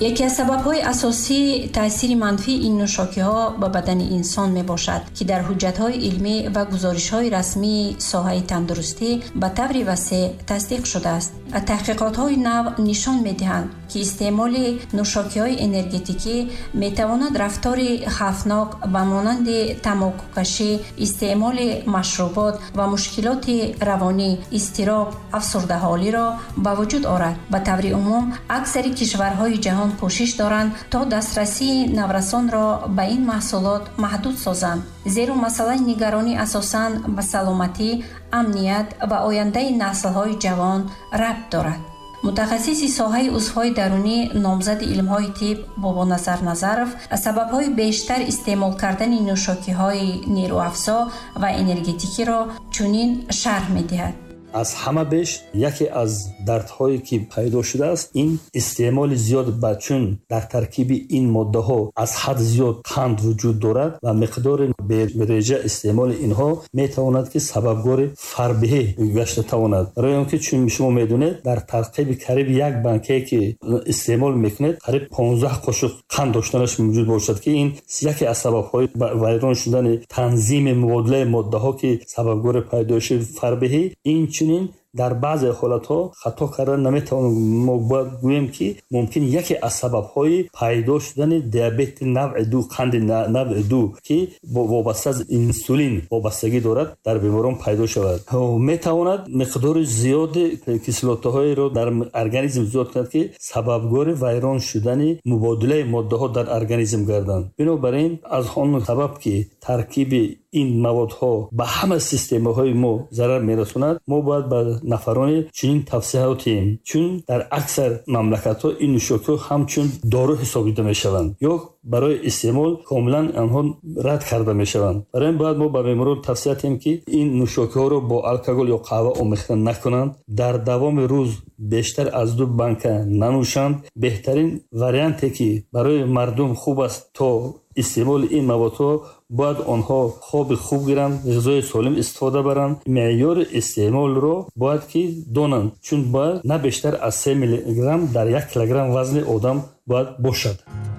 یکی از سبب‌های اساسی تاثیر منفی این نوشاکی‌ها به بدن انسان میباشد که در حجت‌های علمی و گزارش‌های رسمی ساحه تندرستی به طور وسیع تصدیق شده است. تحقیقات‌های نو نشان می‌دهند که استعمال نوشاکی‌های انرژتیکی می‌تواند رفتار خطرناک و مانند تمباکو کشی، استعمال مشروبات و مشکلات روانی، اضطراب، افسردگی را به وجود آورد. به طور عموم اکثر کشورهای جهان کوشش دارند تا دسترسی نورسان را به این محصولات محدود سازند، زیرا مسئله نگرانی اساساً به سلامتی، امنیت و آینده نسل‌های جوان ربط دارد. متخصص ساحه عضوهای درونی نامزد علم‌های طب بابانظر نظرов سبب‌های بیشتر استعمال کردن نوشاکی‌های نیروافزا و انرژتیکی را چنین شرح می‌دهد. از همه بیش یکی از دردهایی که پیدا شده است این استعمال زیاد چون در ترکیب این ماده ها از حد زیاد قند وجود دارد و مقدار بی‌رجع استعمال اینها میتواند که سببگار فربهی گشته تواند. برای اینکه چون شما میدونید در ترکیب قریب یک بنکه که استعمال میکنید قریب 15 قاشق قند داشتنش موجود باشد که این یکی از سبب‌های ویران شدن تنظیم مبادله ماده ها که سببگار پیدایش فربهی این چنین در بعض حالت‌ها خطا کردن نمیتوانیم. ما باید گوییم که ممکن یکی از سبب‌های پیدا شدن دیابت نوع 2 قند نوع 2 که وابسته از انسولین وابستگی دارد در بیماران پیدا شود. میتواند مقدار زیاد کیسلوت‌های را در ارگانیسم زیاد کند که سببگار ویران شدن مبادله ماده‌ها در ارگانیسم گردند. بنابراین از آن سبب که ترکیب این موادها به همه سیستم‌های ما ضرر می‌رساند ما باید به نفران چنین توصیه دهیم چون در اکثر مملکت‌ها این نوشاکی‌ها همچون دارو حسابیده می‌شوند یا برای استعمال کاملا آنها رد کرده می‌شوند. برای این باید ما به بیماران توصیه دهیم که این نوشاکی‌ها را با الکل یا قهوه آمیخته نکنند، در دوام روز بیشتر از 2 بانک ننوشند. بهترین وریانتی که برای مردم خوب است تا استعمال این موادها باید آنها خواب خوب گیرند، غذای سالم استفاده برند. معیار استعمال را باید که دانند چون باید نه بیشتر از 3 میلی گرم در 1 کیلوگرم وزن آدم باید باشد.